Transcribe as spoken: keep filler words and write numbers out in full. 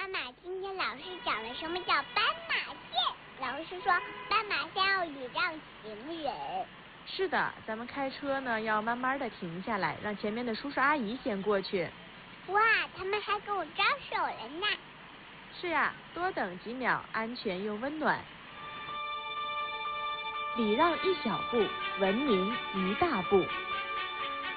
妈，今天老师讲了什么叫斑马线。老师说，斑马线要礼让行人。 是的，咱们开车呢要慢慢的停下来，让前面的叔叔阿姨先过去。 哇，他们还跟我招手了呢。 是呀，多等几秒，安全又温暖。礼让一小步，文明一大步。